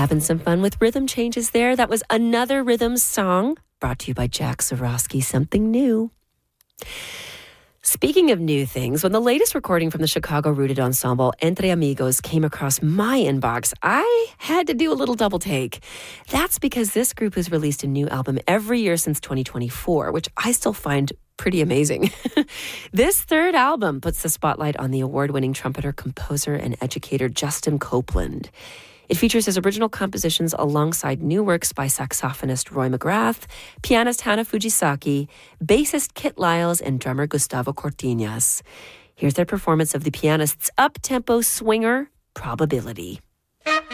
Having some fun with rhythm changes there. That was Another Rhythm Song, brought to you by Jack Zarowski, Something New. Speaking of new things, when the latest recording from the Chicago-rooted ensemble Entre Amigos came across my inbox, I had to do a little double take. That's because this group has released a new album every year since 2024, which I still find pretty amazing. This third album puts the spotlight on the award-winning trumpeter, composer, and educator Justin Copeland. It features his original compositions alongside new works by saxophonist Roy McGrath, pianist Hannah Fujisaki, bassist Kit Lyles, and drummer Gustavo Cortinas. Here's their performance of the pianist's up-tempo swinger, Probability.